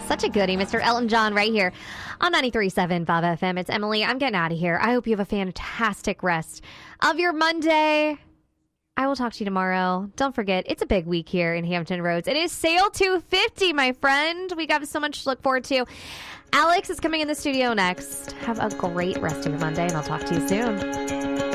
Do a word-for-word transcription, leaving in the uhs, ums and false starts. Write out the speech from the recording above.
Such a goodie, Mister Elton John right here on ninety-three point seven Vibe F M. It's Emily. I'm getting out of here. I hope you have a fantastic rest of your Monday. I will talk to you tomorrow. Don't forget, it's a big week here in Hampton Roads. It is Sale two fifty, my friend. We got so much to look forward to. Alex is coming in the studio next. Have a great rest of your Monday, and I'll talk to you soon.